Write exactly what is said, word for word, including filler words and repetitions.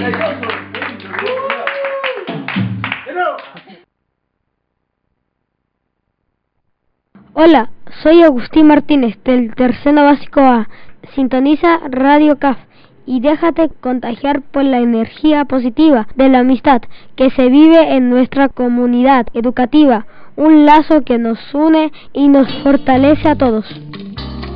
Hola, soy Agustín Martínez del Tercero Básico A. Sintoniza Radio C A F y déjate contagiar por la energía positiva de la amistad que se vive en nuestra comunidad educativa, un lazo que nos une y nos fortalece a todos.